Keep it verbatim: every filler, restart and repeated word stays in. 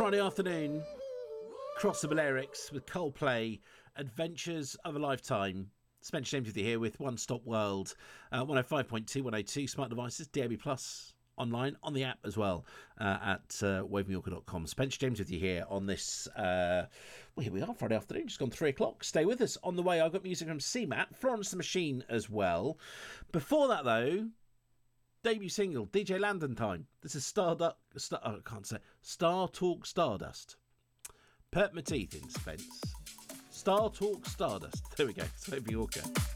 Friday afternoon, Crossable Lyrics with Coldplay, Adventures of a Lifetime. Spencer James with you here with One Stop World, uh, one oh five point two, one oh two, smart devices, D A B plus, online, on the app as well, uh, at uh, wave mallorca dot com. Spencer James with you here on this, uh, well, here we are, Friday afternoon, just gone three o'clock. Stay with us. On the way, I've got music from C MAT, Florence the Machine as well. Before that, though, debut single, D J Landon time. This is Stardust, Star, oh, I can't say, Star Talk Stardust. Pert my teeth in, Spence. Star Talk Stardust. There we go. It's Wave Mallorca.